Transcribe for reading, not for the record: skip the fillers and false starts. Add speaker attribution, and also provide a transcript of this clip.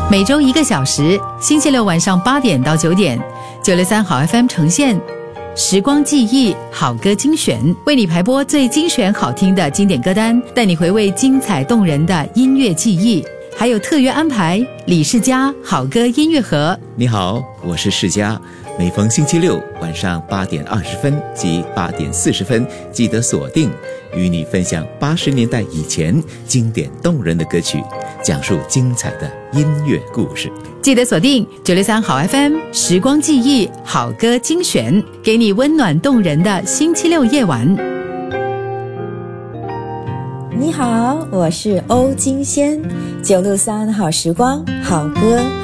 Speaker 1: 每周1个小时，星期六晚上8点到9点，963好 FM 呈现时光记忆好歌精选，为你排播最精选好听的经典歌单，带你回味精彩动人的音乐记忆。还有特约安排李世嘉好歌音乐盒。
Speaker 2: 你好，我是世嘉，每逢星期六晚上8点20分及8点40分，记得锁定，与你分享80年代以前经典动人的歌曲，讲述精彩的音乐故事。
Speaker 1: 记得锁定963好 FM 时光记忆好歌精选，给你温暖动人的星期六夜晚。
Speaker 3: 你好，我是欧金仙，963好时光，好歌